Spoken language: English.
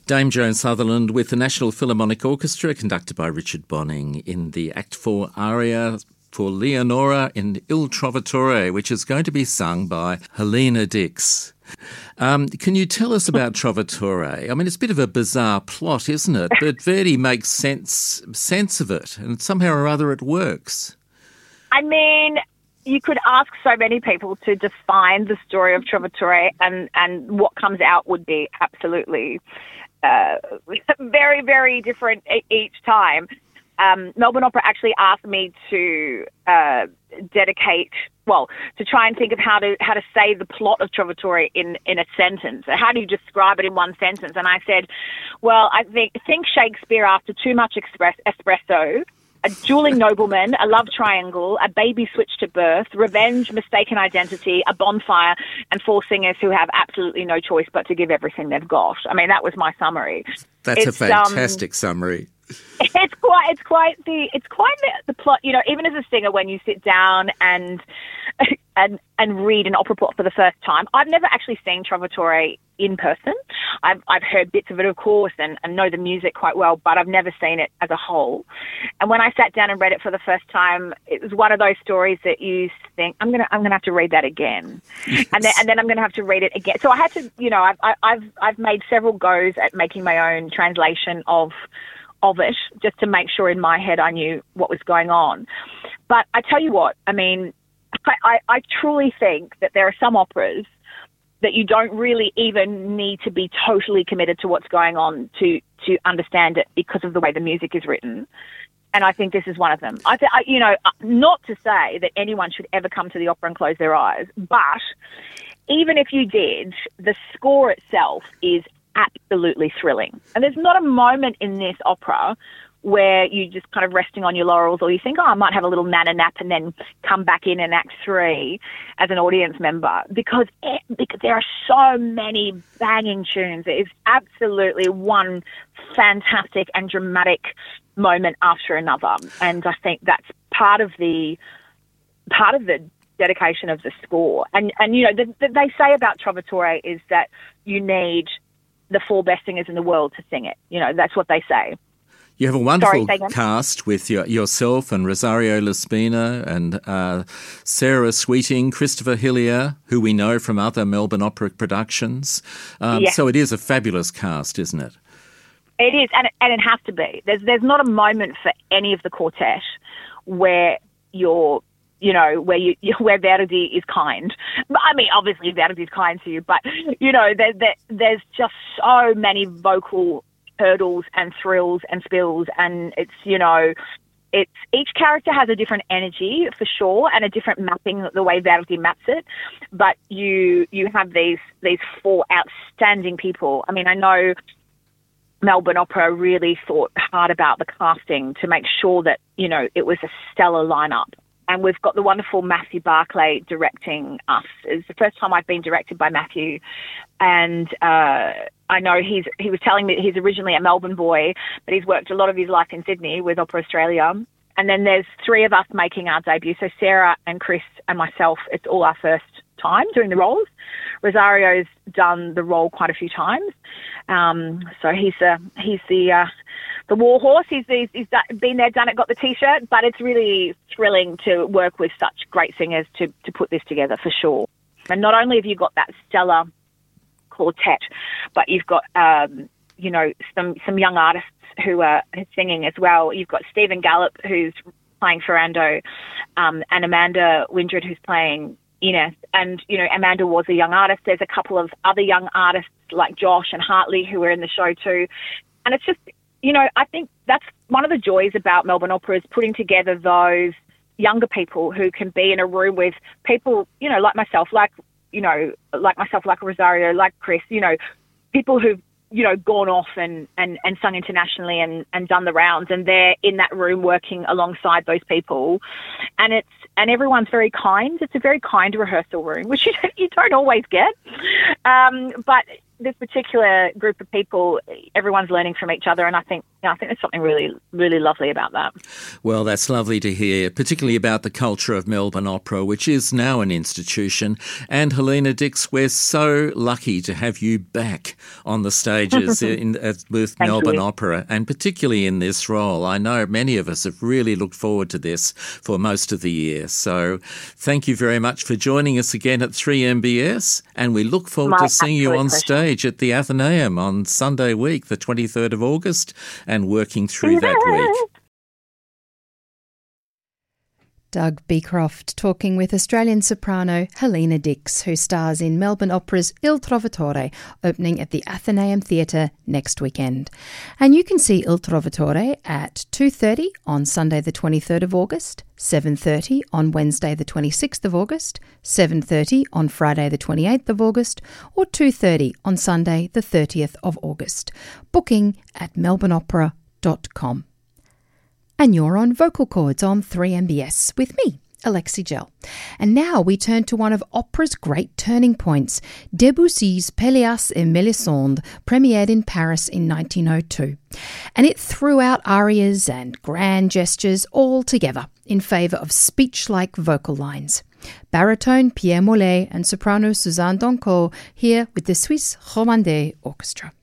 Dame Joan Sutherland with the National Philharmonic Orchestra, conducted by Richard Bonning, in the Act 4 aria for Leonora in Il Trovatore, which is going to be sung by Helena Dix. Can you tell us about Trovatore? I mean, it's a bit of a bizarre plot, isn't it? But Verdi makes sense of it, and somehow or other it works. I mean, you could ask so many people to define the story of Trovatore, and what comes out would be absolutely very, very different each time. Melbourne Opera actually asked me to to try and think of how to say the plot of Trovatore in a sentence. How do you describe it in one sentence? And I said, well, I think Shakespeare after too much espresso, a dueling nobleman, a love triangle, a baby switched to birth, revenge, mistaken identity, a bonfire, and four singers who have absolutely no choice but to give everything they've got. I mean, that was my summary. That's a fantastic summary. It's quite the plot. You know, even as a singer, when you sit down and read an opera plot for the first time, I've never actually seen Trovatore in person. I've heard bits of it, of course, and know the music quite well, but I've never seen it as a whole. And when I sat down and read it for the first time, it was one of those stories that you think, I'm gonna have to read that again, yes. and then I'm gonna have to read it again. So I had to, you know, I've made several goes at making my own translation of it, just to make sure in my head I knew what was going on. But I tell you what, I mean, I truly think that there are some operas that you don't really even need to be totally committed to what's going on to understand it because of the way the music is written. And I think this is one of them. You know, not to say that anyone should ever come to the opera and close their eyes, but even if you did, the score itself is absolutely thrilling. And there's not a moment in this opera where you're just kind of resting on your laurels, or you think, I might have a little nana nap and then come back in Act 3 as an audience member, because there are so many banging tunes. It is absolutely one fantastic and dramatic moment after another. And I think that's part of the dedication of the score. And you know, they say about Trovatore is that you need the four best singers in the world to sing it. You know, that's what they say. You have a wonderful cast with yourself and Rosario Laspina and Sarah Sweeting, Christopher Hillier, who we know from other Melbourne Opera productions. Yes. So it is a fabulous cast, isn't it? It is, and it has to be. There's not a moment for any of the quartet where where Verdi is kind. I mean, obviously Verdi is kind to you, but, you know, there's just so many vocal hurdles and thrills and spills, and it's, you know, it's each character has a different energy for sure, and a different mapping the way Verdi maps it. But you have these four outstanding people. I mean, I know Melbourne Opera really thought hard about the casting to make sure that, you know, it was a stellar lineup. And we've got the wonderful Matthew Barclay directing us. It's the first time I've been directed by Matthew. And I know he was telling me that he's originally a Melbourne boy, but he's worked a lot of his life in Sydney with Opera Australia. And then there's three of us making our debut. So Sarah and Chris and myself, it's all our first time doing the roles. Rosario's done the role quite a few times. So he's the war horse. He's been there, done it, got the T-shirt. But it's really thrilling to work with such great singers to put this together, for sure. And not only have you got that stellar quartet, but you've got you know, some young artists who are singing as well. You've got Stephen Gallup, who's playing Ferrando, and Amanda Windred, who's playing Inez. And, you know, Amanda was a young artist. There's a couple of other young artists like Josh and Hartley who are in the show too. And it's just, you know, I think that's one of the joys about Melbourne Opera, is putting together those younger people who can be in a room with people, you know, like myself, like Rosario, like Chris, you know, people who've, you know, gone off and sung internationally and done the rounds, and they're in that room working alongside those people. And everyone's very kind. It's a very kind rehearsal room, which you don't always get. But this particular group of people, everyone's learning from each other, and I think I think there's something really, really lovely about that. Well, that's lovely to hear, particularly about the culture of Melbourne Opera, which is now an institution. And Helena Dix, we're so lucky to have you back on the stages with Melbourne Opera, and particularly in this role. I know many of us have really looked forward to this for most of the year. So thank you very much for joining us again at 3MBS, and we look forward to seeing you on stage at the Athenaeum on Sunday week, the 23rd of August, and working through that week. Doug Beecroft talking with Australian soprano Helena Dix, who stars in Melbourne Opera's Il Trovatore, opening at the Athenaeum Theatre next weekend. And you can see Il Trovatore at 2:30 on Sunday the 23rd of August, 7:30 on Wednesday the 26th of August, 7:30 on Friday the 28th of August, or 2:30 on Sunday the 30th of August. Booking at melbourneopera.com. And you're on Vocal Chords on 3MBS with me, Alexi Gell. And now we turn to one of opera's great turning points, Debussy's Péléas et Mélisande, premiered in Paris in 1902. And it threw out arias and grand gestures all together in favour of speech-like vocal lines. Baritone Pierre Mollet and soprano Suzanne Doncourt here with the Suisse Romandais Orchestra.